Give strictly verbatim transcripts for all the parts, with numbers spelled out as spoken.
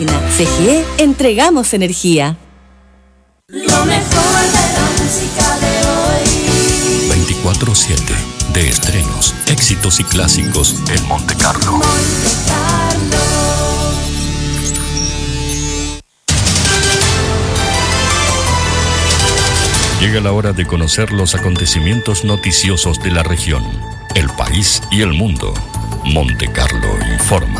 C G E, entregamos energía. Lo mejor de la música de hoy. veinticuatro siete de estrenos, éxitos y clásicos en Monte Carlo. Monte Carlo. Llega la hora de conocer los acontecimientos noticiosos de la región, el país y el mundo. Monte Carlo informa.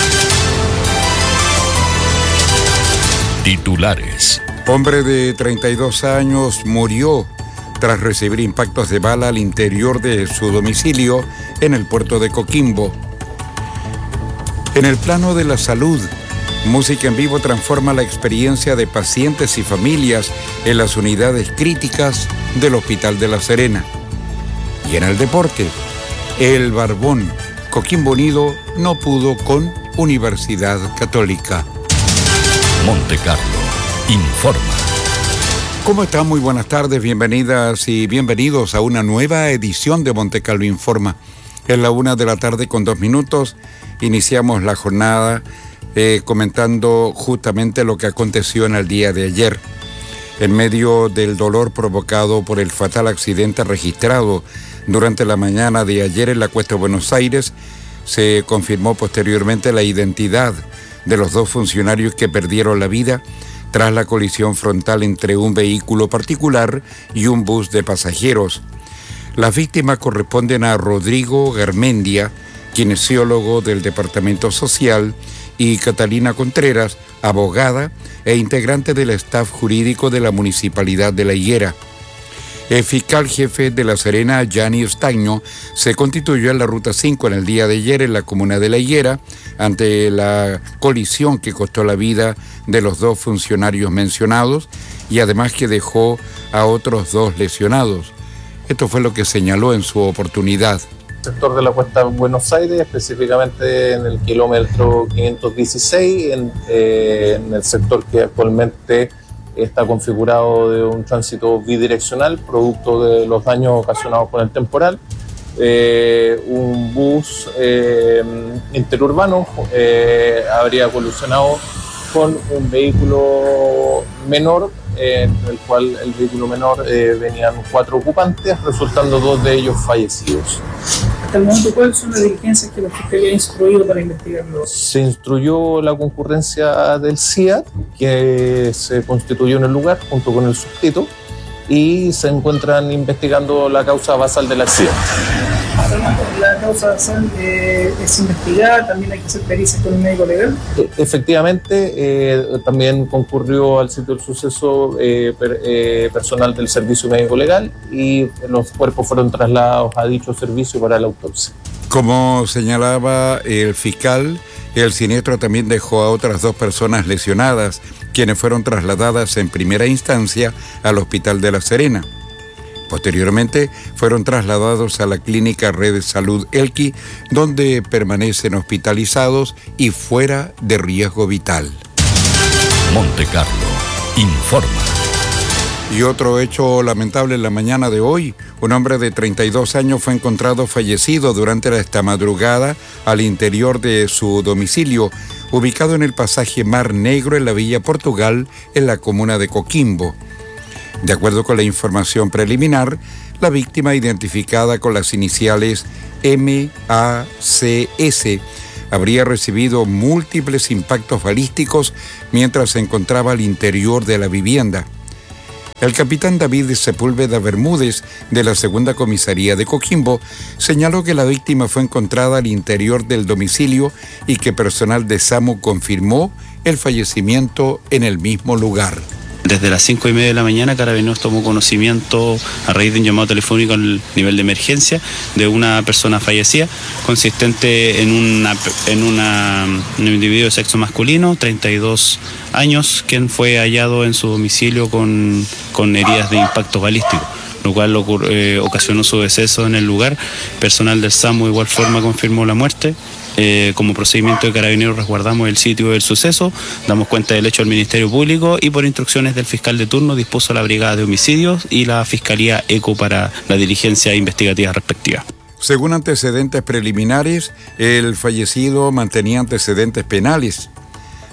Titulares. Hombre de treinta y dos años murió tras recibir impactos de bala al interior de su domicilio en el puerto de Coquimbo. En el plano de la salud, Música en Vivo transforma la experiencia de pacientes y familias en las unidades críticas del Hospital de La Serena. Y en el deporte, el Barbón, Coquimbo Unido no pudo con Universidad Católica. Monte Carlo informa. ¿Cómo están? Muy buenas tardes, bienvenidas y bienvenidos a una nueva edición de Monte Carlo Informa. Es la una de la tarde con dos minutos. Iniciamos la jornada eh, comentando justamente lo que aconteció en el día de ayer. En medio del dolor provocado por el fatal accidente registrado durante la mañana de ayer en la Cuesta de Buenos Aires, se confirmó posteriormente la identidad de los dos funcionarios que perdieron la vida tras la colisión frontal entre un vehículo particular y un bus de pasajeros. Las víctimas corresponden a Rodrigo Garmendia, kinesiólogo del Departamento Social, y Catalina Contreras, abogada e integrante del staff jurídico de la Municipalidad de La Higuera. El fiscal jefe de La Serena, Gianni Estaño, se constituyó en la Ruta cinco en el día de ayer en la comuna de La Higuera ante la colisión que costó la vida de los dos funcionarios mencionados y además que dejó a otros dos lesionados. Esto fue lo que señaló en su oportunidad. Sector de la Cuesta de Buenos Aires, específicamente en el kilómetro quinientos dieciséis, en, eh, en el sector que actualmente está configurado de un tránsito bidireccional, producto de los daños ocasionados por el temporal. Eh, un bus eh, interurbano eh, habría colisionado con un vehículo menor, eh, en el cual el vehículo menor eh, venían cuatro ocupantes, resultando dos de ellos fallecidos. Hasta el momento, ¿cuáles son las diligencias que la Fiscalía ha instruido para investigarlo? Se instruyó la concurrencia del C I A T, que se constituyó en el lugar junto con el suscrito, y se encuentran investigando la causa basal del accidente. La causa basal eh, es investigada, también hay que hacer pericias con un médico legal. Efectivamente, eh, también concurrió al sitio del suceso eh, per, eh, personal del servicio médico legal y los cuerpos fueron trasladados a dicho servicio para la autopsia. Como señalaba el fiscal, el siniestro también dejó a otras dos personas lesionadas, quienes fueron trasladadas en primera instancia al Hospital de La Serena. Posteriormente fueron trasladados a la clínica Red de Salud Elqui, donde permanecen hospitalizados y fuera de riesgo vital. Monte Carlo informa. Y otro hecho lamentable en la mañana de hoy, un hombre de treinta y dos años fue encontrado fallecido durante esta madrugada al interior de su domicilio, ubicado en el pasaje Mar Negro en la Villa Portugal, en la comuna de Coquimbo. De acuerdo con la información preliminar, la víctima, identificada con las iniciales M A C S, habría recibido múltiples impactos balísticos mientras se encontraba al interior de la vivienda. El capitán David Sepúlveda Bermúdez, de la Segunda Comisaría de Coquimbo, señaló que la víctima fue encontrada al interior del domicilio y que personal de SAMU confirmó el fallecimiento en el mismo lugar. Desde las cinco y media de la mañana, Carabineros tomó conocimiento, a raíz de un llamado telefónico al nivel de emergencia, de una persona fallecida, consistente en, una, en una, un individuo de sexo masculino, treinta y dos años, quien fue hallado en su domicilio con, con heridas de impacto balístico, lo cual eh, ocasionó su deceso en el lugar. Personal del SAMU de igual forma confirmó la muerte. Eh, como procedimiento de Carabineros resguardamos el sitio del suceso, damos cuenta del hecho al Ministerio Público y por instrucciones del fiscal de turno dispuso la Brigada de Homicidios y la Fiscalía ECO para la diligencia investigativa respectiva. Según antecedentes preliminares, el fallecido mantenía antecedentes penales.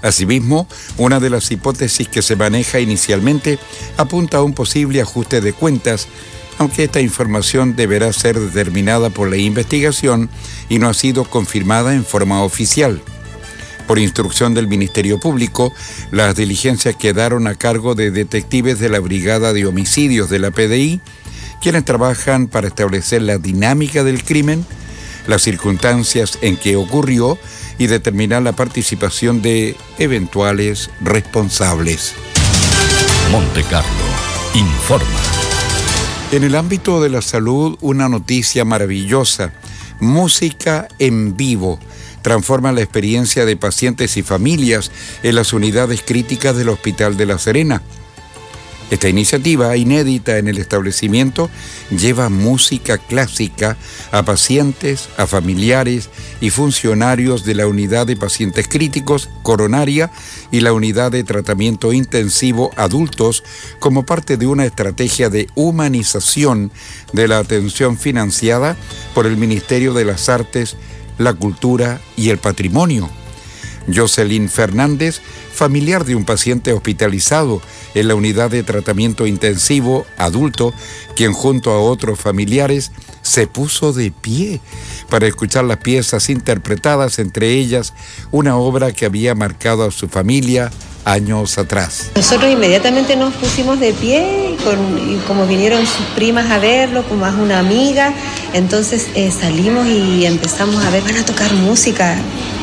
Asimismo, una de las hipótesis que se maneja inicialmente apunta a un posible ajuste de cuentas, aunque esta información deberá ser determinada por la investigación y no ha sido confirmada en forma oficial. Por instrucción del Ministerio Público, las diligencias quedaron a cargo de detectives de la Brigada de Homicidios de la P D I, quienes trabajan para establecer la dinámica del crimen, las circunstancias en que ocurrió y determinar la participación de eventuales responsables. Monte Carlo informa. En el ámbito de la salud, una noticia maravillosa: música en vivo transforma la experiencia de pacientes y familias en las unidades críticas del Hospital de La Serena. Esta iniciativa, inédita en el establecimiento, lleva música clásica a pacientes, a familiares y funcionarios de la unidad de pacientes críticos coronaria y la unidad de tratamiento intensivo adultos como parte de una estrategia de humanización de la atención financiada por el Ministerio de las Artes, la Cultura y el Patrimonio. Jocelyn Fernández, familiar de un paciente hospitalizado en la unidad de tratamiento intensivo adulto, quien junto a otros familiares se puso de pie para escuchar las piezas interpretadas, entre ellas una obra que había marcado a su familia años atrás. Nosotros inmediatamente nos pusimos de pie y, con, y como vinieron sus primas a verlo, como más una amiga, entonces eh, salimos y empezamos a ver, van a tocar música.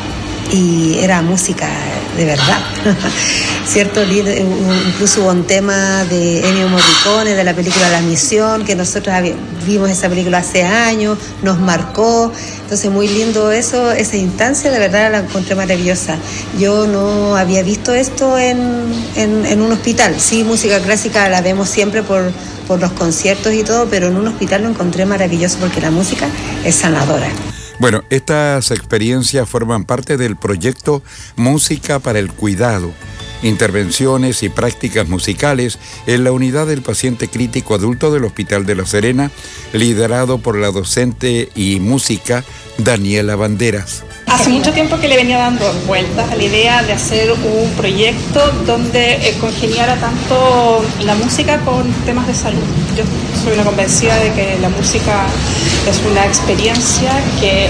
Y era música de verdad, ¿cierto? Incluso hubo un tema de Ennio Morricone, de la película La Misión, que nosotros vimos esa película hace años, nos marcó. Entonces muy lindo eso, esa instancia, de verdad la encontré maravillosa. Yo no había visto esto en, en, en un hospital. Sí, música clásica la vemos siempre por, por los conciertos y todo, pero en un hospital lo encontré maravilloso porque la música es sanadora. Bueno, estas experiencias forman parte del proyecto Música para el Cuidado, intervenciones y prácticas musicales en la unidad del paciente crítico adulto del Hospital de La Serena, liderado por la docente y música Daniela Banderas. Hace mucho tiempo que le venía dando vueltas a la idea de hacer un proyecto donde eh, congeniara tanto la música con temas de salud. Yo soy una convencida de que la música es una experiencia que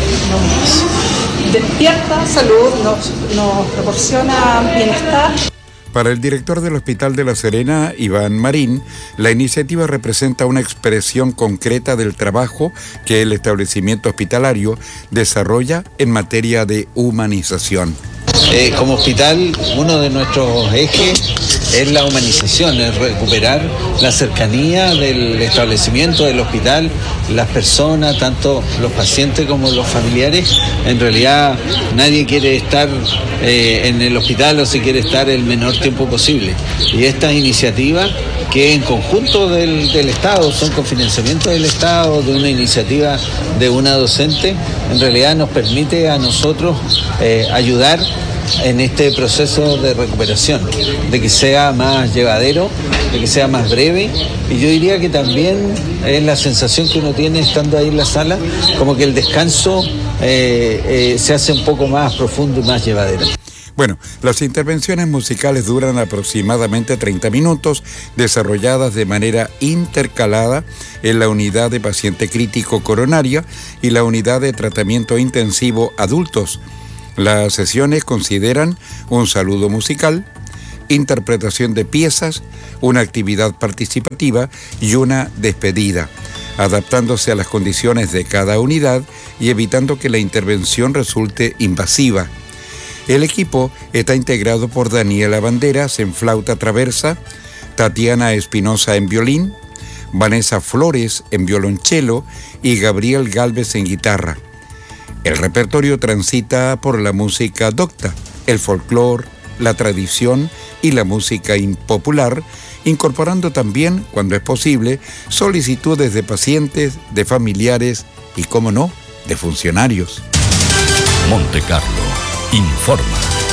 nos despierta salud, nos, nos proporciona bienestar. Para el director del Hospital de La Serena, Iván Marín, la iniciativa representa una expresión concreta del trabajo que el establecimiento hospitalario desarrolla en materia de humanización. Eh, como hospital, uno de nuestros ejes es la humanización, es recuperar la cercanía del establecimiento, del hospital, las personas, tanto los pacientes como los familiares. En realidad nadie quiere estar eh, en el hospital o se quiere estar el menor tiempo posible. Y esta iniciativa, que en conjunto del, del Estado, son con financiamiento del Estado, de una iniciativa de una docente, en realidad nos permite a nosotros eh, ayudar en este proceso de recuperación, de que sea más llevadero, de que sea más breve, y yo diría que también es la sensación que uno tiene estando ahí en la sala, como que el descanso eh, eh, se hace un poco más profundo y más llevadero. Bueno, las intervenciones musicales duran aproximadamente treinta minutos, desarrolladas de manera intercalada en la unidad de paciente crítico coronaria y la unidad de tratamiento intensivo adultos. Las sesiones consideran un saludo musical, interpretación de piezas, una actividad participativa y una despedida, adaptándose a las condiciones de cada unidad y evitando que la intervención resulte invasiva. El equipo está integrado por Daniela Banderas en flauta traversa, Tatiana Espinosa en violín, Vanessa Flores en violonchelo y Gabriel Gálvez en guitarra. El repertorio transita por la música docta, el folclore, la tradición y la música impopular, incorporando también, cuando es posible, solicitudes de pacientes, de familiares y, cómo no, de funcionarios. Monte Carlo informa.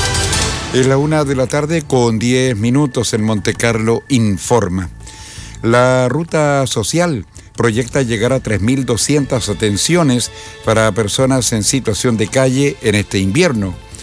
Es la una de la tarde con diez minutos en Monte Carlo informa. La ruta social proyecta llegar a tres mil doscientas atenciones para personas en situación de calle en este invierno.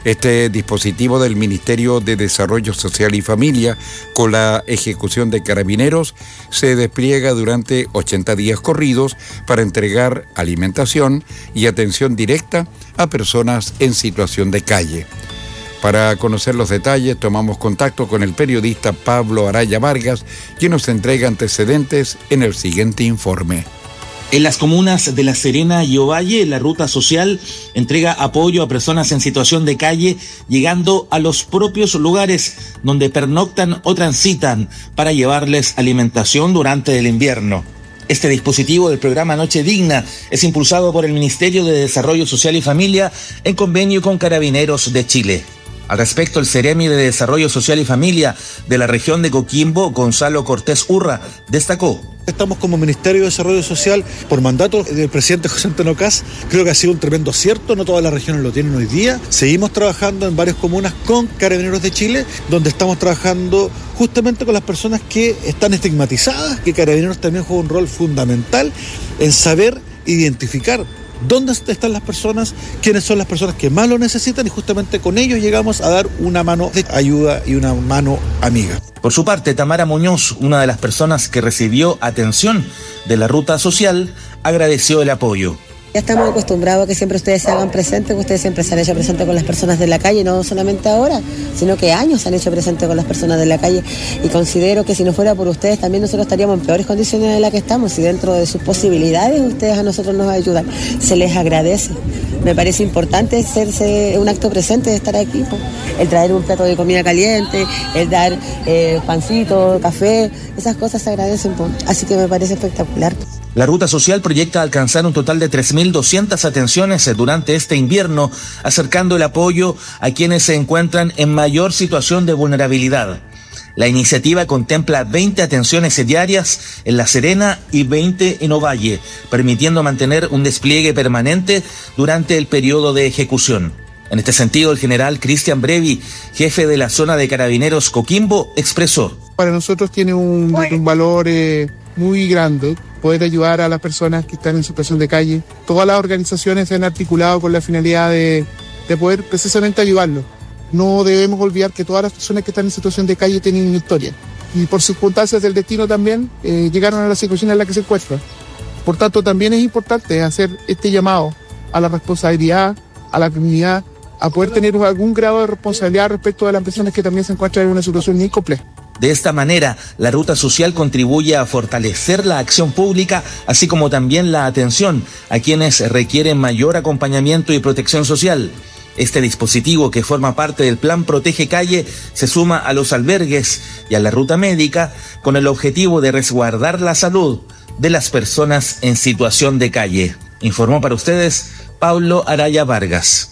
Este dispositivo del Ministerio de Desarrollo Social y Familia, con la ejecución de Carabineros, se despliega durante ochenta días corridos para entregar alimentación y atención directa a personas en situación de calle. Para conocer los detalles, tomamos contacto con el periodista Pablo Araya Vargas, quien nos entrega antecedentes en el siguiente informe. En las comunas de La Serena y Ovalle, la ruta social entrega apoyo a personas en situación de calle, llegando a los propios lugares donde pernoctan o transitan para llevarles alimentación durante el invierno. Este dispositivo del programa Noche Digna es impulsado por el Ministerio de Desarrollo Social y Familia en convenio con Carabineros de Chile. Al respecto, el Ceremi de Desarrollo Social y Familia de la región de Coquimbo, Gonzalo Cortés Urra, destacó: estamos como Ministerio de Desarrollo Social por mandato del presidente José Antonio Kast. Creo que ha sido un tremendo acierto, no todas las regiones lo tienen hoy día. Seguimos trabajando en varias comunas con Carabineros de Chile, donde estamos trabajando justamente con las personas que están estigmatizadas, que Carabineros también juega un rol fundamental en saber identificar dónde están las personas, quiénes son las personas que más lo necesitan, y justamente con ellos llegamos a dar una mano de ayuda y una mano amiga. Por su parte, Tamara Muñoz, una de las personas que recibió atención de la ruta social, agradeció el apoyo. Ya estamos acostumbrados a que siempre ustedes se hagan presentes, que ustedes siempre se han hecho presentes con las personas de la calle, no solamente ahora, sino que años se han hecho presentes con las personas de la calle, y considero que si no fuera por ustedes también nosotros estaríamos en peores condiciones de las que estamos, y dentro de sus posibilidades ustedes a nosotros nos ayudan. Se les agradece. Me parece importante hacerse un acto presente de estar aquí, po. El traer un plato de comida caliente, el dar eh, pancito, café, esas cosas se agradecen, po. Así que me parece espectacular. La ruta social proyecta alcanzar un total de tres mil doscientas atenciones durante este invierno, acercando el apoyo a quienes se encuentran en mayor situación de vulnerabilidad. La iniciativa contempla veinte atenciones diarias en La Serena y veinte en Ovalle, permitiendo mantener un despliegue permanente durante el periodo de ejecución. En este sentido, el general Cristian Brevi, jefe de la zona de Carabineros Coquimbo, expresó: para nosotros tiene un, un valor eh, muy grande poder ayudar a las personas que están en situación de calle. Todas las organizaciones se han articulado con la finalidad de, de poder precisamente ayudarlos. No debemos olvidar que todas las personas que están en situación de calle tienen una historia, y por circunstancias del destino también eh, llegaron a la situación en la que se encuentran. Por tanto, también es importante hacer este llamado a la responsabilidad, a la comunidad, a poder tener algún grado de responsabilidad respecto de las personas que también se encuentran en una situación muy compleja. De esta manera, la ruta social contribuye a fortalecer la acción pública, así como también la atención a quienes requieren mayor acompañamiento y protección social. Este dispositivo, que forma parte del Plan Protege Calle, se suma a los albergues y a la ruta médica con el objetivo de resguardar la salud de las personas en situación de calle. Informó para ustedes Pablo Araya Vargas.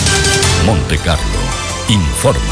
Monte Carlo informa.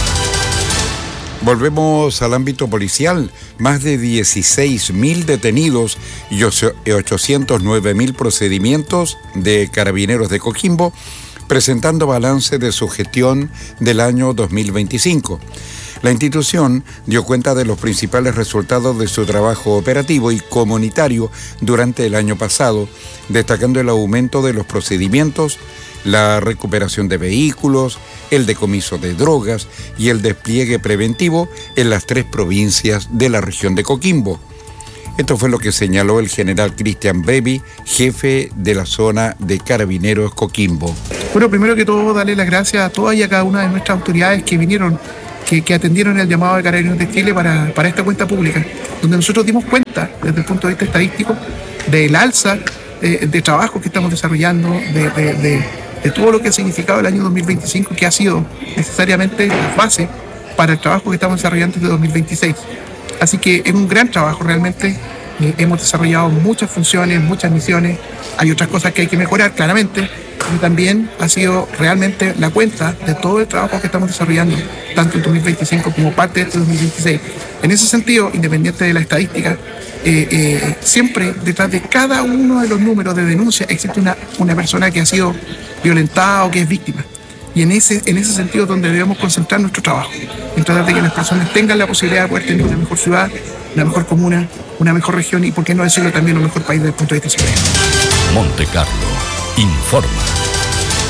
Volvemos al ámbito policial. Más de dieciséis mil detenidos y ochocientos nueve mil procedimientos de Carabineros de Coquimbo, presentando balance de su gestión del año dos mil veinticinco. La institución dio cuenta de los principales resultados de su trabajo operativo y comunitario durante el año pasado, destacando el aumento de los procedimientos, la recuperación de vehículos, el decomiso de drogas y el despliegue preventivo en las tres provincias de la región de Coquimbo. Esto fue lo que señaló el general Cristian Brevi, jefe de la zona de Carabineros Coquimbo. Bueno, primero que todo, darle las gracias a todas y a cada una de nuestras autoridades que vinieron, que, que atendieron el llamado de Carabineros de Chile para, para esta cuenta pública, donde nosotros dimos cuenta, desde el punto de vista estadístico, del alza eh, de trabajo que estamos desarrollando, de, de, de, de todo lo que ha significado el año dos mil veinticinco, que ha sido necesariamente la base para el trabajo que estamos desarrollando desde dos mil veintiséis. Así que es un gran trabajo realmente. Eh, hemos desarrollado muchas funciones, muchas misiones. Hay otras cosas que hay que mejorar, claramente. Y también ha sido realmente la cuenta de todo el trabajo que estamos desarrollando, tanto en dos mil veinticinco como parte de este dos mil veintiséis. En ese sentido, independiente de la estadística, eh, eh, siempre detrás de cada uno de los números de denuncia existe una, una persona que ha sido violentada o que es víctima. Y en ese, en ese sentido es donde debemos concentrar nuestro trabajo, en tratar de que las personas tengan la posibilidad de poder tener una mejor ciudad, una mejor comuna, una mejor región y, por qué no decirlo, también un mejor país desde el punto de vista de seguridad. Monte Carlo informa.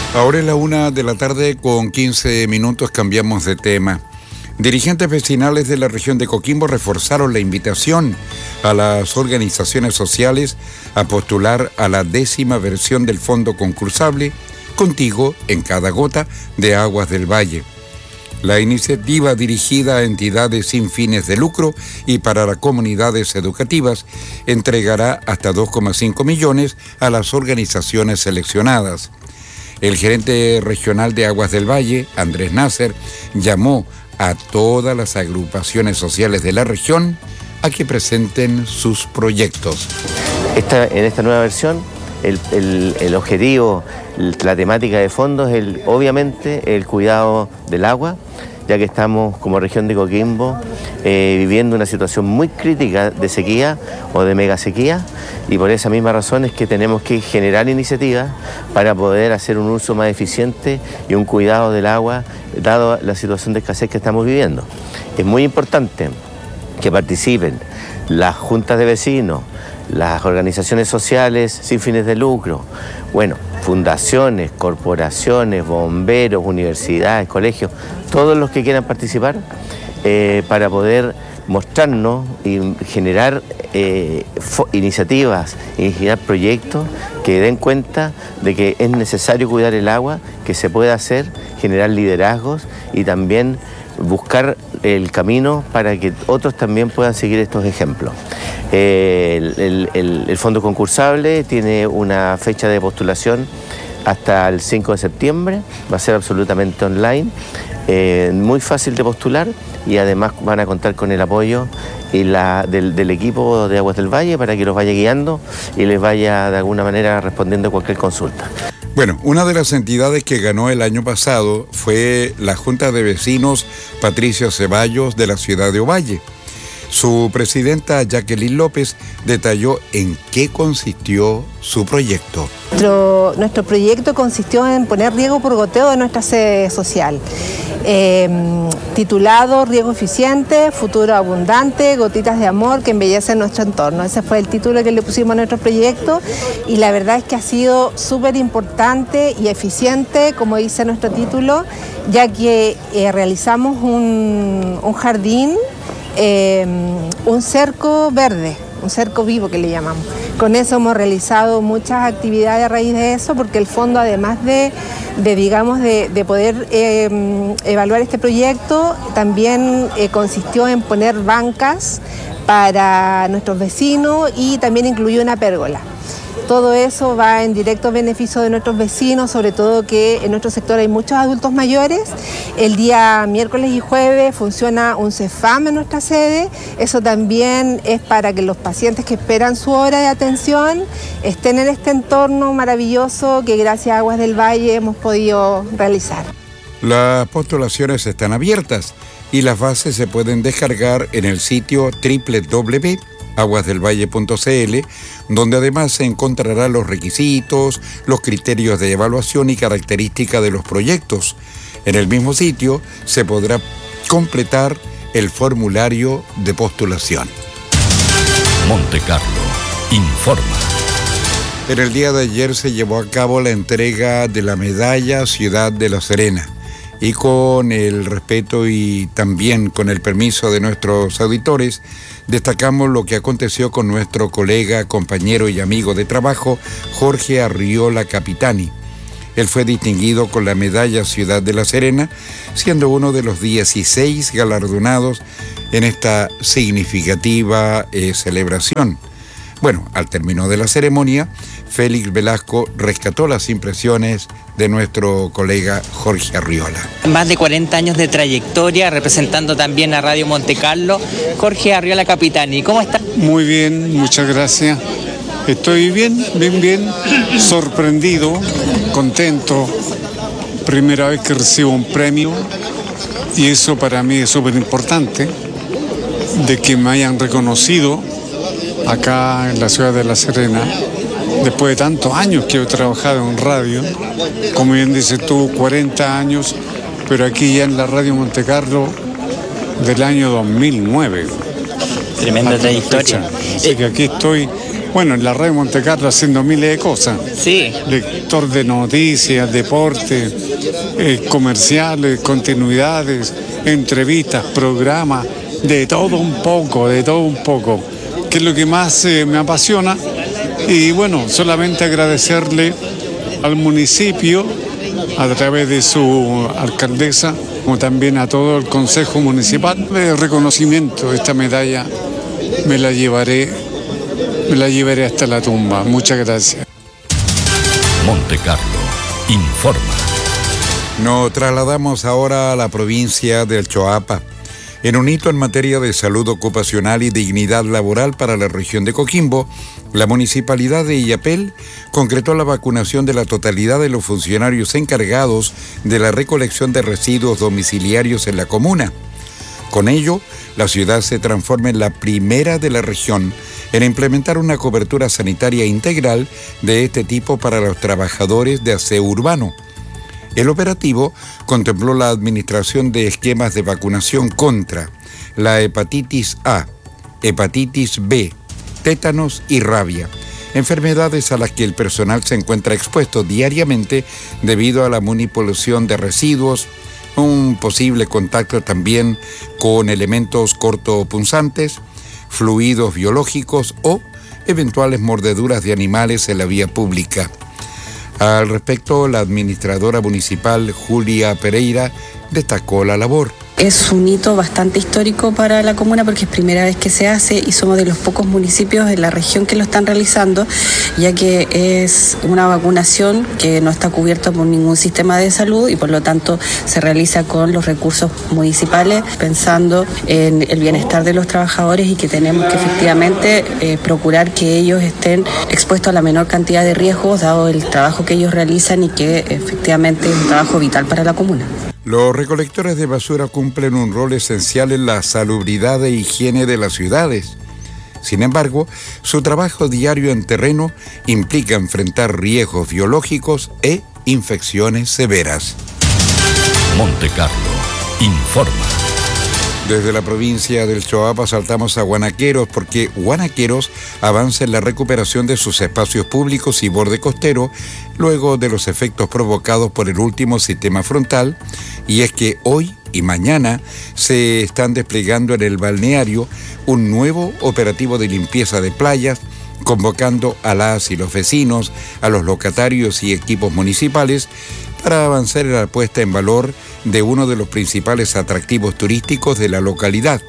Ahora es la una de la tarde con quince minutos, cambiamos de tema. Dirigentes vecinales de la región de Coquimbo reforzaron la invitación a las organizaciones sociales a postular a la décima versión del fondo concursable Contigo en cada gota de Aguas del Valle. La iniciativa, dirigida a entidades sin fines de lucro y para las comunidades educativas, entregará hasta dos coma cinco millones a las organizaciones seleccionadas. El gerente regional de Aguas del Valle, Andrés Nasser, llamó a todas las agrupaciones sociales de la región a que presenten sus proyectos. Esta, en esta nueva versión, el, el, el objetivo, la temática de fondo es el, obviamente el cuidado del agua, ya que estamos como región de Coquimbo eh, viviendo una situación muy crítica de sequía o de mega sequía, y por esa misma razón es que tenemos que generar iniciativas para poder hacer un uso más eficiente y un cuidado del agua, dado la situación de escasez que estamos viviendo. Es muy importante que participen las juntas de vecinos, las organizaciones sociales sin fines de lucro, bueno, fundaciones, corporaciones, bomberos, universidades, colegios, todos los que quieran participar eh, para poder mostrarnos y generar eh, iniciativas y generar proyectos que den cuenta de que es necesario cuidar el agua, que se puede hacer, generar liderazgos y también buscar el camino para que otros también puedan seguir estos ejemplos. Eh, el, el, el fondo concursable tiene una fecha de postulación hasta el cinco de septiembre, va a ser absolutamente online, eh, muy fácil de postular, y además van a contar con el apoyo y la, del, del equipo de Aguas del Valle para que los vaya guiando y les vaya de alguna manera respondiendo a cualquier consulta. Bueno, una de las entidades que ganó el año pasado fue la Junta de Vecinos Patricio Ceballos de la ciudad de Ovalle. Su presidenta Jacqueline López detalló en qué consistió su proyecto. Nuestro, nuestro proyecto consistió en poner riego por goteo de nuestra sede social, eh, titulado Riego Eficiente, Futuro Abundante, Gotitas de Amor que Embellecen Nuestro Entorno. Ese fue el título que le pusimos a nuestro proyecto, y la verdad es que ha sido súper importante y eficiente, como dice nuestro título, ya que eh, realizamos un, un jardín, Eh, un cerco verde, un cerco vivo que le llamamos. Con eso hemos realizado muchas actividades a raíz de eso, porque el fondo, además de, de digamos, de, de poder eh, evaluar este proyecto, también eh, consistió en poner bancas para nuestros vecinos y también incluyó una pérgola. Todo eso va en directo beneficio de nuestros vecinos, sobre todo que en nuestro sector hay muchos adultos mayores. El día miércoles y jueves funciona un CEFAM en nuestra sede. Eso también es para que los pacientes que esperan su hora de atención estén en este entorno maravilloso que gracias a Aguas del Valle hemos podido realizar. Las postulaciones están abiertas y las bases se pueden descargar en el sitio doble u doble u doble u punto aguas del valle punto c l, donde además se encontrarán los requisitos, los criterios de evaluación y características de los proyectos. En el mismo sitio se podrá completar el formulario de postulación. Monte Carlo informa. En el día de ayer se llevó a cabo la entrega de la medalla Ciudad de La Serena, y con el respeto y también con el permiso de nuestros auditores, destacamos lo que aconteció con nuestro colega, compañero y amigo de trabajo, Jorge Arriola Capitani. Él fue distinguido con la medalla Ciudad de La Serena, siendo uno de los dieciséis galardonados en esta significativa eh, celebración. Bueno, al término de la ceremonia, Félix Velasco rescató las impresiones de nuestro colega Jorge Arriola. Más de cuarenta años de trayectoria, representando también a Radio Monte Carlo, Jorge Arriola Capitani. ¿Cómo está? Muy bien, muchas gracias. Estoy bien, bien, bien, sorprendido, contento. Primera vez que recibo un premio, y eso para mí es súper importante, de que me hayan reconocido acá en la ciudad de La Serena, después de tantos años que he trabajado en radio, como bien dices tú, cuarenta años, pero aquí ya en la Radio Monte Carlo del año dos mil nueve. Tremenda trayectoria. Así que aquí estoy, bueno, en la radio Monte Carlo haciendo miles de cosas. Sí. Lector de noticias, deporte, eh, comerciales, continuidades, entrevistas, programas, de todo un poco, de todo un poco, que es lo que más eh, me apasiona. Y bueno, solamente agradecerle al municipio, a través de su alcaldesa, como también a todo el Consejo Municipal, de reconocimiento. Esta medalla me la llevaré, me la llevaré hasta la tumba. Muchas gracias. Monte Carlo informa. Nos trasladamos ahora a la provincia del Choapa. En un hito en materia de salud ocupacional y dignidad laboral para la región de Coquimbo, la municipalidad de Illapel concretó la vacunación de la totalidad de los funcionarios encargados de la recolección de residuos domiciliarios en la comuna. Con ello, la ciudad se transforma en la primera de la región en implementar una cobertura sanitaria integral de este tipo para los trabajadores de aseo urbano. El operativo contempló la administración de esquemas de vacunación contra la hepatitis A, hepatitis B, tétanos y rabia, enfermedades a las que el personal se encuentra expuesto diariamente debido a la manipulación de residuos, un posible contacto también con elementos cortopunzantes, fluidos biológicos o eventuales mordeduras de animales en la vía pública. Al respecto, la administradora municipal Julia Pereira destacó la labor. Es un hito bastante histórico para la comuna porque es primera vez que se hace y somos de los pocos municipios de la región que lo están realizando, ya que es una vacunación que no está cubierta por ningún sistema de salud y por lo tanto se realiza con los recursos municipales pensando en el bienestar de los trabajadores y que tenemos que efectivamente eh, procurar que ellos estén expuestos a la menor cantidad de riesgos dado el trabajo que ellos realizan y que efectivamente es un trabajo vital para la comuna. Los recolectores de basura cumplen un rol esencial en la salubridad e higiene de las ciudades. Sin embargo, su trabajo diario en terreno implica enfrentar riesgos biológicos e infecciones severas. Monte Carlo informa. Desde la provincia del Choapa saltamos a Guanaqueros porque Guanaqueros avanza en la recuperación de sus espacios públicos y borde costero luego de los efectos provocados por el último sistema frontal, y es que hoy y mañana se están desplegando en el balneario un nuevo operativo de limpieza de playas, convocando a las y los vecinos, a los locatarios y equipos municipales para avanzar en la puesta en valor de uno de los principales atractivos turísticos de la localidad.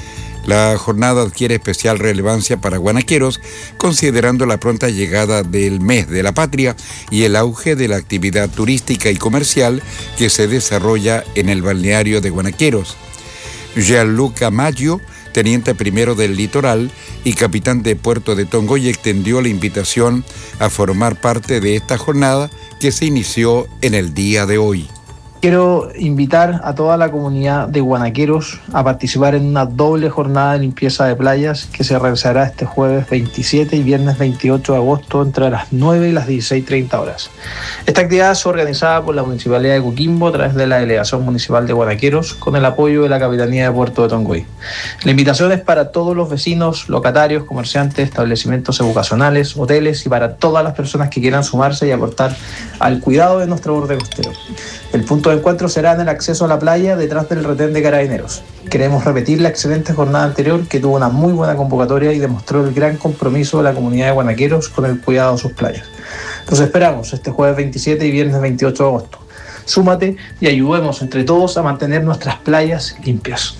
La jornada adquiere especial relevancia para Guanaqueros, considerando la pronta llegada del mes de la patria y el auge de la actividad turística y comercial que se desarrolla en el balneario de Guanaqueros. Gianluca Maggio, teniente primero del litoral y capitán de Puerto de Tongoy, extendió la invitación a formar parte de esta jornada que se inició en el día de hoy. Quiero invitar a toda la comunidad de Guanaqueros a participar en una doble jornada de limpieza de playas que se realizará este jueves veintisiete y viernes veintiocho de agosto entre las nueve y las dieciséis treinta horas. Esta actividad es organizada por la Municipalidad de Coquimbo a través de la Delegación Municipal de Guanaqueros con el apoyo de la Capitanía de Puerto de Tongoy. La invitación es para todos los vecinos, locatarios, comerciantes, establecimientos educacionales, hoteles y para todas las personas que quieran sumarse y aportar al cuidado de nuestro borde costero. El punto de encuentro será en el acceso a la playa detrás del retén de Carabineros. Queremos repetir la excelente jornada anterior que tuvo una muy buena convocatoria y demostró el gran compromiso de la comunidad de Guanaqueros con el cuidado de sus playas. Los esperamos este jueves veintisiete y viernes veintiocho de agosto. Súmate y ayudemos entre todos a mantener nuestras playas limpias.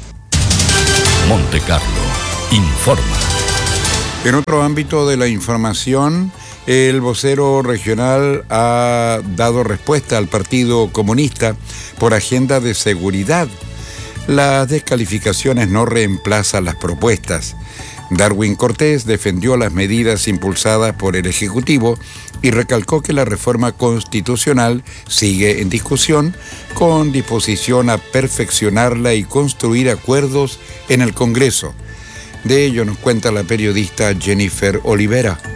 Monte Carlo informa. En otro ámbito de la información, el vocero regional ha dado respuesta al Partido Comunista por agenda de seguridad. Las descalificaciones no reemplazan las propuestas. Darwin Cortés defendió las medidas impulsadas por el Ejecutivo y recalcó que la reforma constitucional sigue en discusión, con disposición a perfeccionarla y construir acuerdos en el Congreso. De ello nos cuenta la periodista Jennifer Olivera.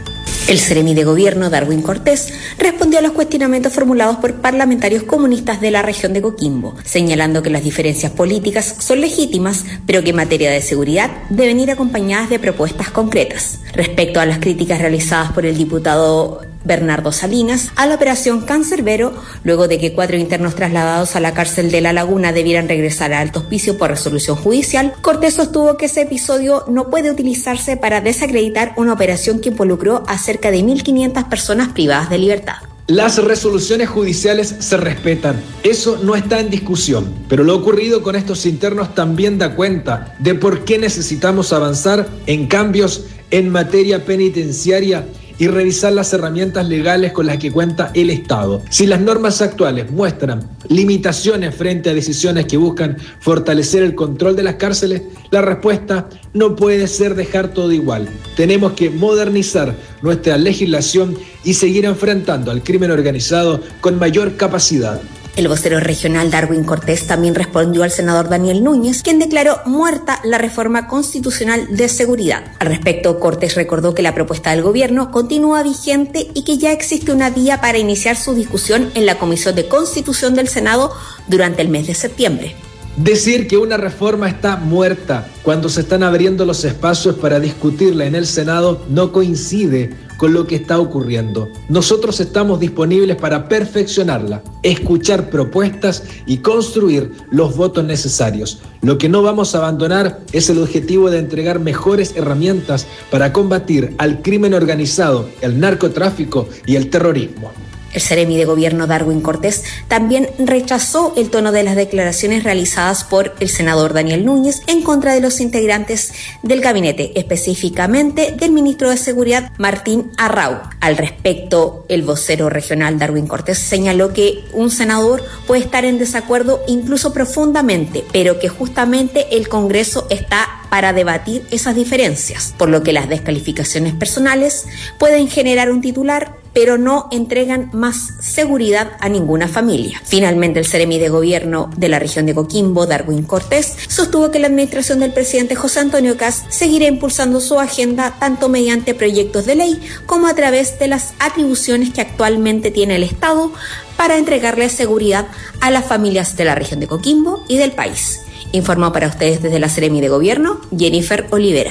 El Seremi de Gobierno, Darwin Cortés, respondió a los cuestionamientos formulados por parlamentarios comunistas de la región de Coquimbo, señalando que las diferencias políticas son legítimas, pero que en materia de seguridad deben ir acompañadas de propuestas concretas. Respecto a las críticas realizadas por el diputado Bernardo Salinas a la operación Cancerbero, luego de que cuatro internos trasladados a la cárcel de La Laguna debieran regresar a Alto Hospicio por resolución judicial, Cortés sostuvo que ese episodio no puede utilizarse para desacreditar una operación que involucró a cerca de mil quinientas personas privadas de libertad. Las resoluciones judiciales se respetan, eso no está en discusión, pero lo ocurrido con estos internos también da cuenta de por qué necesitamos avanzar en cambios en materia penitenciaria y revisar las herramientas legales con las que cuenta el Estado. Si las normas actuales muestran limitaciones frente a decisiones que buscan fortalecer el control de las cárceles, la respuesta no puede ser dejar todo igual. Tenemos que modernizar nuestra legislación y seguir enfrentando al crimen organizado con mayor capacidad. El vocero regional Darwin Cortés también respondió al senador Daniel Núñez, quien declaró muerta la reforma constitucional de seguridad. Al respecto, Cortés recordó que la propuesta del gobierno continúa vigente y que ya existe una vía para iniciar su discusión en la Comisión de Constitución del Senado durante el mes de septiembre. Decir que una reforma está muerta cuando se están abriendo los espacios para discutirla en el Senado no coincide con lo que está ocurriendo. Nosotros estamos disponibles para perfeccionarla, escuchar propuestas y construir los votos necesarios. Lo que no vamos a abandonar es el objetivo de entregar mejores herramientas para combatir al crimen organizado, el narcotráfico y el terrorismo. El Seremi de Gobierno Darwin Cortés también rechazó el tono de las declaraciones realizadas por el senador Daniel Núñez en contra de los integrantes del gabinete, específicamente del ministro de Seguridad Martín Arrau. Al respecto, el vocero regional Darwin Cortés señaló que un senador puede estar en desacuerdo incluso profundamente, pero que justamente el Congreso está para debatir esas diferencias, por lo que las descalificaciones personales pueden generar un titular, pero no entregan más seguridad a ninguna familia. Finalmente, el Seremi de Gobierno de la región de Coquimbo, Darwin Cortés, sostuvo que la administración del presidente José Antonio Kast seguirá impulsando su agenda tanto mediante proyectos de ley como a través de las atribuciones que actualmente tiene el Estado para entregarle seguridad a las familias de la región de Coquimbo y del país. Informó para ustedes desde la Seremi de Gobierno, Jennifer Olivera.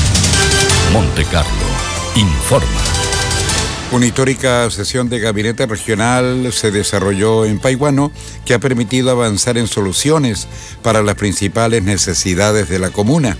Monte Carlo informa. Una histórica sesión de gabinete regional se desarrolló en Paihuano que ha permitido avanzar en soluciones para las principales necesidades de la comuna.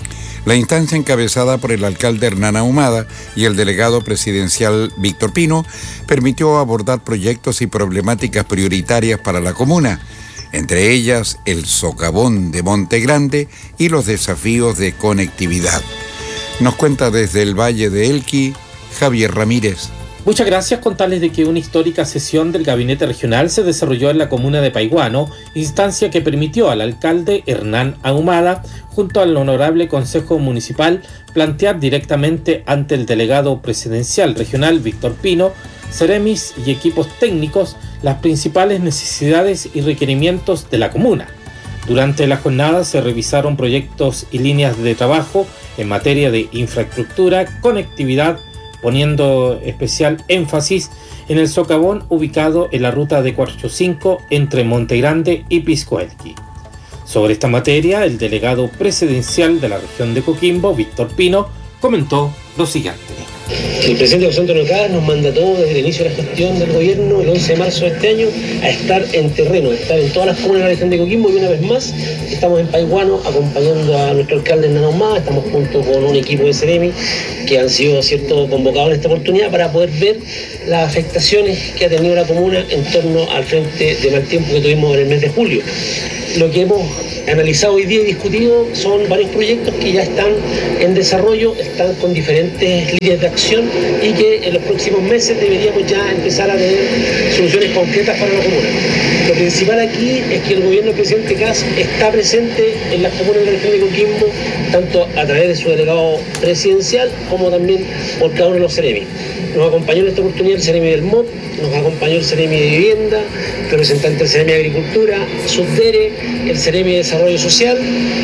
La instancia, encabezada por el alcalde Hernán Ahumada y el delegado presidencial Víctor Pino, permitió abordar proyectos y problemáticas prioritarias para la comuna, entre ellas el socavón de Monte Grande y los desafíos de conectividad. Nos cuenta desde el Valle de Elqui, Javier Ramírez. Muchas gracias. Contarles de que una histórica sesión del gabinete regional se desarrolló en la comuna de Paihuano, instancia que permitió al alcalde Hernán Ahumada, junto al honorable Consejo Municipal, plantear directamente ante el delegado presidencial regional Víctor Pino, seremis y equipos técnicos las principales necesidades y requerimientos de la comuna. Durante la jornada se revisaron proyectos y líneas de trabajo en materia de infraestructura, conectividad, poniendo especial énfasis en el socavón ubicado en la ruta de cuatrocientos cinco entre Monte Grande y Pisco Elqui. Sobre esta materia, el delegado presidencial de la región de Coquimbo, Víctor Pino, comentó lo siguiente. El presidente José Antonio Kast nos mandató desde el inicio de la gestión del gobierno, el once de marzo de este año, a estar en terreno, a estar en todas las comunas de la región de Coquimbo, y una vez más estamos en Paihuano acompañando a nuestro alcalde Hernán Ahumada. Estamos junto con un equipo de Seremi que han sido cierto convocados en esta oportunidad para poder ver las afectaciones que ha tenido la comuna en torno al frente de mal tiempo que tuvimos en el mes de julio. Lo que hemos analizado hoy día y discutido son varios proyectos que ya están en desarrollo, están con diferentes líneas de acción y que en los próximos meses deberíamos ya empezar a tener soluciones concretas para la comuna. Lo principal aquí es que el gobierno del presidente Kast está presente en las comunas de la región de Coquimbo, tanto a través de su delegado presidencial como también por cada uno de los Seremi. Nos acompañó en esta oportunidad el Ceremi del M O P, nos acompañó el Ceremi de Vivienda, el representante del Ceremi de Agricultura, Subdere, el Ceremi de Desarrollo Social,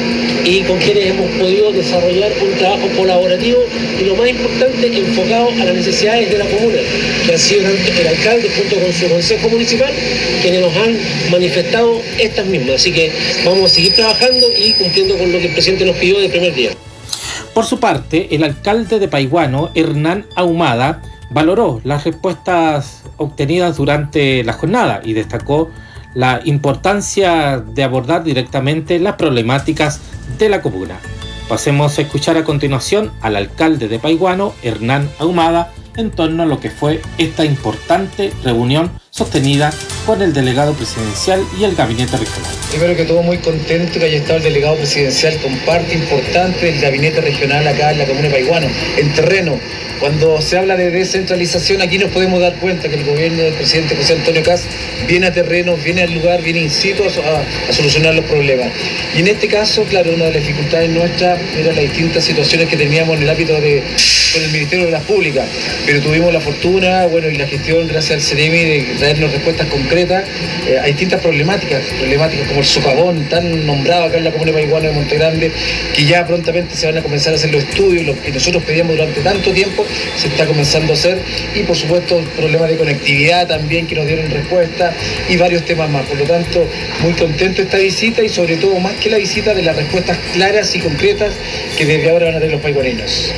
y con quienes hemos podido desarrollar un trabajo colaborativo y, lo más importante, enfocado a las necesidades de la comuna, que han sido el alcalde junto con su consejo municipal quienes nos han manifestado estas mismas. Así que vamos a seguir trabajando y cumpliendo con lo que el presidente nos pidió del primer día. Por su parte, el alcalde de Paihuano, Hernán Ahumada, valoró las respuestas obtenidas durante la jornada y destacó la importancia de abordar directamente las problemáticas de la comuna. Pasemos a escuchar a continuación al alcalde de Paihuano, Hernán Ahumada, en torno a lo que fue esta importante reunión sostenida con el delegado presidencial y el gabinete regional. Primero que todo, muy contento que haya estado el delegado presidencial con parte importante del gabinete regional acá en la comuna de Paihuano, en terreno. Cuando se habla de descentralización, aquí nos podemos dar cuenta que el gobierno del presidente José Antonio Kast viene a terreno, viene al lugar, viene in situ a, a solucionar los problemas. Y en este caso, claro, una de las dificultades nuestras eran las distintas situaciones que teníamos en el ámbito de con el Ministerio de las Públicas, pero tuvimos la fortuna, bueno, y la gestión, gracias al Ceremi, de traernos respuestas concretas eh, a distintas problemáticas, problemáticas como el socavón, tan nombrado acá en la comuna de Paihuano de Montegrande, que ya prontamente se van a comenzar a hacer los estudios, los que nosotros pedíamos durante tanto tiempo, se está comenzando a hacer, y por supuesto problemas de conectividad también que nos dieron respuesta y varios temas más. Por lo tanto, muy contento de esta visita y sobre todo, más que la visita, de las respuestas claras y concretas que desde ahora van a tener los paihuaneños.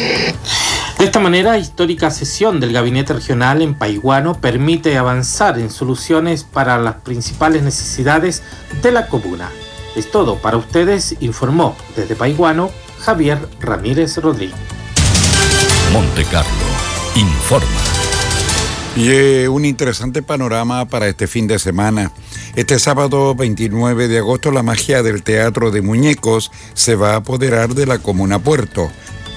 De esta manera, histórica sesión del gabinete regional en Paihuano permite avanzar en soluciones para las principales necesidades de la comuna. Es todo para ustedes, informó desde Paihuano Javier Ramírez Rodríguez. Monte Carlo informa. Y eh, un interesante panorama para este fin de semana. Este sábado veintinueve de agosto, la magia del Teatro de Muñecos se va a apoderar de la comuna Puerto.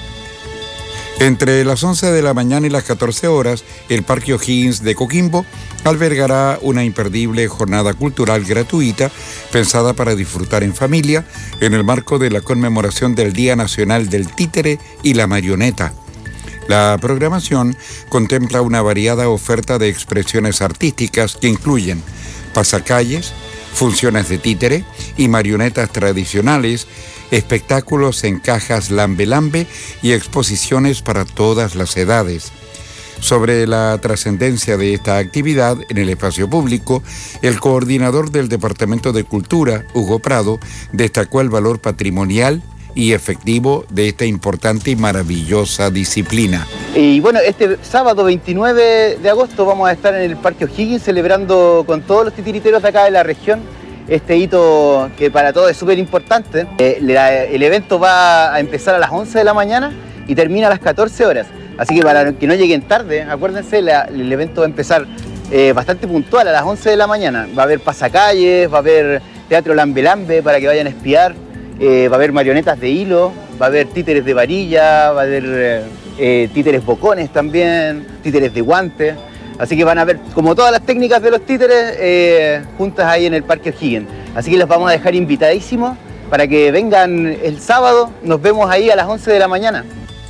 Entre las once de la mañana y las catorce horas, el Parque O'Higgins de Coquimbo albergará una imperdible jornada cultural gratuita pensada para disfrutar en familia en el marco de la conmemoración del Día Nacional del Títere y la Marioneta. La programación contempla una variada oferta de expresiones artísticas que incluyen pasacalles, funciones de títere y marionetas tradicionales, espectáculos en cajas lambe-lambe y exposiciones para todas las edades. Sobre la trascendencia de esta actividad en el espacio público, el coordinador del Departamento de Cultura, Hugo Prado, destacó el valor patrimonial y efectivo de esta importante y maravillosa disciplina. Y bueno, este sábado veintinueve de agosto vamos a estar en el Parque O'Higgins celebrando con todos los titiriteros de acá de la región este hito que para todos es súper importante. Eh, la, el evento va a empezar a las once de la mañana y termina a las catorce horas. Así que para que no lleguen tarde, acuérdense, la, el evento va a empezar eh, bastante puntual a las once de la mañana. Va a haber pasacalles, va a haber teatro lambe-lambe para que vayan a espiar, eh, va a haber marionetas de hilo, va a haber títeres de varilla, va a haber eh, eh, títeres bocones también, títeres de guante. Así que van a ver como todas las técnicas de los títeres eh, juntas ahí en el Parque O'Higgins. Así que los vamos a dejar invitadísimos para que vengan el sábado. Nos vemos ahí a las once de la mañana.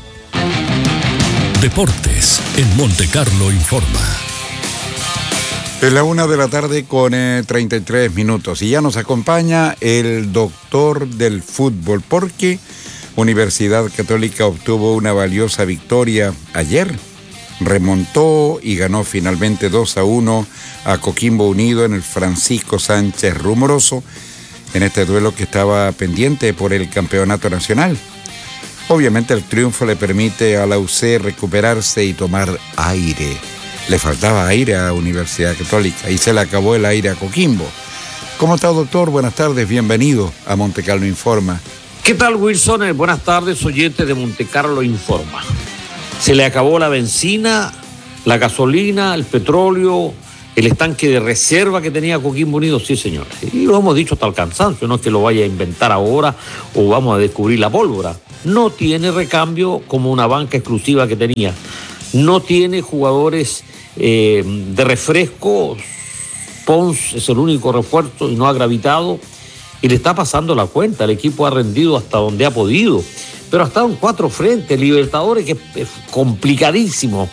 Deportes en Monte Carlo informa. Es la una de la tarde con eh, treinta y tres minutos y ya nos acompaña el doctor del fútbol, porque Universidad Católica obtuvo una valiosa victoria ayer. Remontó y ganó finalmente dos a uno a Coquimbo Unido en el Francisco Sánchez Rumoroso, en este duelo que estaba pendiente por el campeonato nacional. Obviamente el triunfo le permite a la U C recuperarse y tomar aire. Le faltaba aire a Universidad Católica y se le acabó el aire a Coquimbo. ¿Cómo está, doctor? Buenas tardes, bienvenido a Monte Carlo Informa. ¿Qué tal, Wilson? Buenas tardes, oyentes de Monte Carlo Informa. Se le acabó la benzina, la gasolina, el petróleo, el estanque de reserva que tenía Coquimbo Unido, sí, señores. Y lo hemos dicho hasta el cansancio, no es que lo vaya a inventar ahora o vamos a descubrir la pólvora. No tiene recambio como una banca exclusiva que tenía. No tiene jugadores eh, de refresco. Pons es el único refuerzo y no ha gravitado. Y le está pasando la cuenta. El equipo ha rendido hasta donde ha podido. Pero ha estado en cuatro frentes. Libertadores, que es complicadísimo.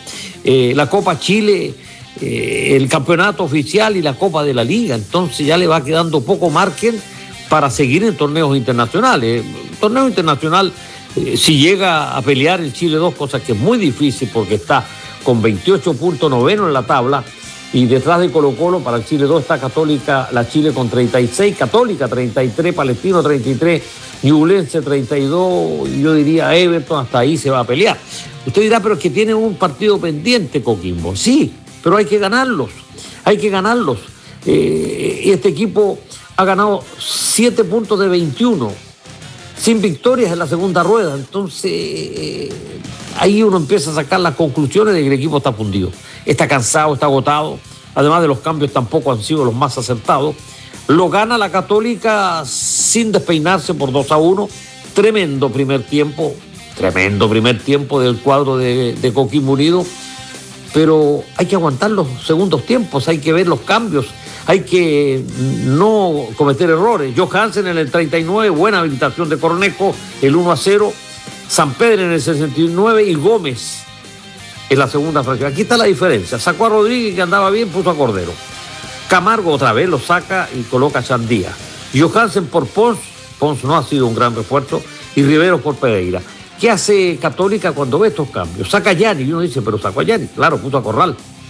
eh, la Copa Chile, eh, el campeonato oficial y la Copa de la Liga. Entonces ya le va quedando poco margen para seguir en torneos internacionales. Torneo internacional, eh, si llega a pelear el Chile dos, cosa que es muy difícil porque está con veintiocho puntos noveno en la tabla, y detrás de Colo Colo para el Chile dos está Católica, la Chile con treinta y seis, Católica treinta y tres, Palestino treinta y tres, Ñublense treinta y dos, yo diría Everton, hasta ahí se va a pelear. Usted dirá, pero es que tiene un partido pendiente Coquimbo. Sí, pero hay que ganarlos, hay que ganarlos. Eh, este equipo ha ganado siete puntos de veintiuno, sin victorias en la segunda rueda. Entonces, eh, ahí uno empieza a sacar las conclusiones de que el equipo está fundido. Está cansado, está agotado. Además de los cambios tampoco han sido los más acertados. Lo gana la Católica sin despeinarse por dos a uno. Tremendo primer tiempo, tremendo primer tiempo del cuadro de, de Coquimbo Unido. Pero hay que aguantar los segundos tiempos, hay que ver los cambios, hay que no cometer errores. Johansen en el treinta y nueve, buena habilitación de Cornejo, el uno a cero. San Pedro en el sesenta y nueve y Gómez en la segunda fracción. Aquí está la diferencia. Sacó a Rodríguez, que andaba bien, puso a Cordero. Camargo otra vez lo saca y coloca a Chandía. Johansen por Pons, Pons no ha sido un gran refuerzo, y Rivero por Pereira. ¿Qué hace Católica cuando ve estos cambios? Saca a Yanni, y uno dice, pero sacó a Yanni, claro, puso a Corral.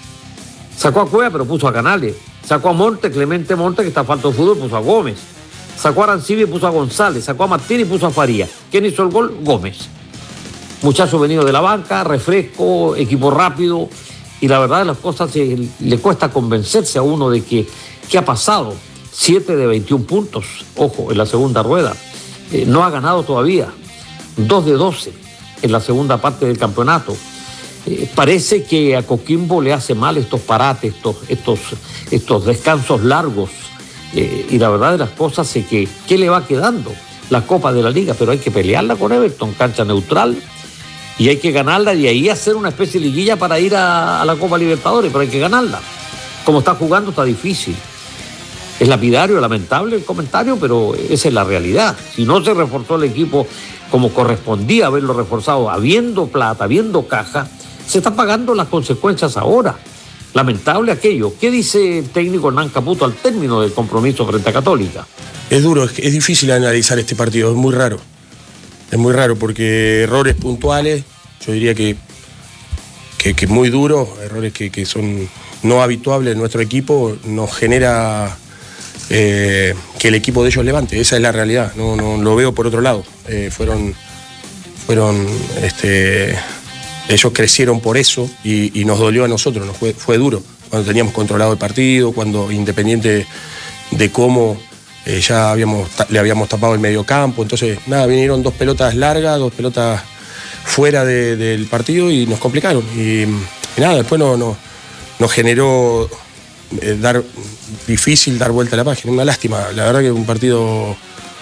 Sacó a Cueva, pero puso a Canales. Sacó a Monte, Clemente Monte, que está falto de fútbol, puso a Gómez. Sacó a Arancibia y puso a González. Sacó a Martín y puso a Faría. ¿Quién hizo el gol? Gómez. Muchacho venido de la banca, refresco, equipo rápido. Y la verdad de las cosas, se, le cuesta convencerse a uno de que ¿qué ha pasado? siete de veintiún puntos, ojo, en la segunda rueda. Eh, no ha ganado todavía. dos de doce en la segunda parte del campeonato. Eh, parece que a Coquimbo le hace mal estos parates, estos, estos, estos descansos largos. Eh, y la verdad de las cosas es que ¿qué le va quedando? La Copa de la Liga, pero hay que pelearla con Everton, cancha neutral, y hay que ganarla y ahí hacer una especie de liguilla para ir a, a la Copa Libertadores, pero hay que ganarla. Como está jugando está difícil. Es lapidario, lamentable el comentario, pero esa es la realidad. Si no se reforzó el equipo como correspondía haberlo reforzado, habiendo plata, habiendo caja, se están pagando las consecuencias ahora. Lamentable aquello. ¿Qué dice el técnico Hernán Caputo al término del compromiso frente a Católica? Es duro, es, es difícil analizar este partido, es muy raro. Es muy raro porque errores puntuales, yo diría que, que, que muy duros, errores que, que son no habituables en nuestro equipo, nos genera eh, que el equipo de ellos levante. Esa es la realidad, no, no lo veo por otro lado. Eh, fueron, fueron este, ellos crecieron por eso y, y nos dolió a nosotros, nos fue, fue duro. Cuando teníamos controlado el partido, cuando independiente de cómo eh, ya habíamos, le habíamos tapado el medio campo, entonces nada, vinieron dos pelotas largas, dos pelotas fuera de, del partido y nos complicaron. Y, y nada, después no, no, nos generó eh, dar difícil dar vuelta a la página, una lástima. La verdad que un partido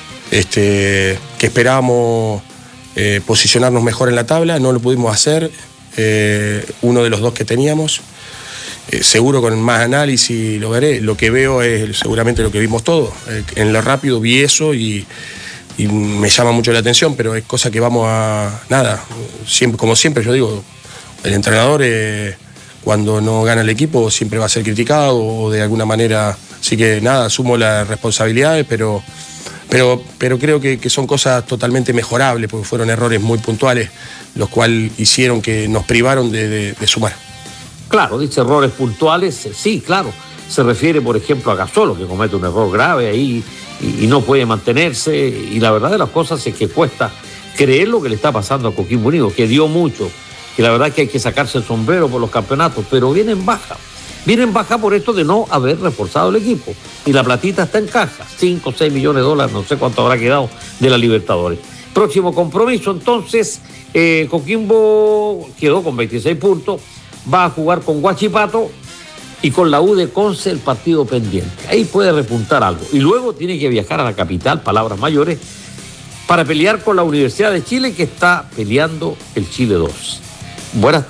este, que esperábamos eh, posicionarnos mejor en la tabla, no lo pudimos hacer, eh, uno de los dos que teníamos. Eh, seguro con más análisis lo veré. Lo que veo es seguramente lo que vimos todos. Eh, en lo rápido vi eso y, y me llama mucho la atención, pero es cosa que vamos a... Nada, siempre, como siempre yo digo, el entrenador eh, cuando no gana el equipo siempre va a ser criticado o de alguna manera... Así que nada, asumo las responsabilidades, pero, pero, pero creo que, que son cosas totalmente mejorables porque fueron errores muy puntuales los cuales hicieron que nos privaron de, de, de sumar. Claro, dice errores puntuales, sí, claro. Se refiere, por ejemplo, a Gasolo, que comete un error grave ahí y, y no puede mantenerse. Y la verdad de las cosas es que cuesta creer lo que le está pasando a Coquimbo Unido, que dio mucho. Y la verdad es que hay que sacarse el sombrero por los campeonatos, pero viene en baja. Viene en baja por esto de no haber reforzado el equipo. Y la platita está en caja, cinco o seis millones de dólares, no sé cuánto habrá quedado de la Libertadores. Próximo compromiso, entonces, eh, Coquimbo quedó con veintiséis puntos. Va a jugar con Huachipato y con la U de Conce el partido pendiente. Ahí puede repuntar algo. Y luego tiene que viajar a la capital, palabras mayores, para pelear con la Universidad de Chile, que está peleando el Chile dos. Buenas tardes.